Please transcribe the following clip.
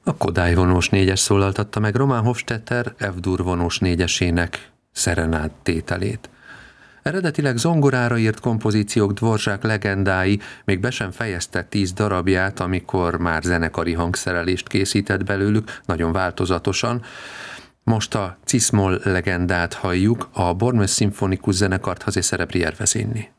A Kodály vonós négyes szólaltatta meg Roman Hofstetter F-dur vonós négyesének szerenát tételét. Eredetileg zongorára írt kompozíciók Dvorzsák legendái még be sem fejezte 10 darabját, amikor már zenekari hangszerelést készített belőlük, nagyon változatosan. Most a Cis-moll legendát halljuk, a Borneo Szimfonikus zenekart Hazi Szerebrier vezényli.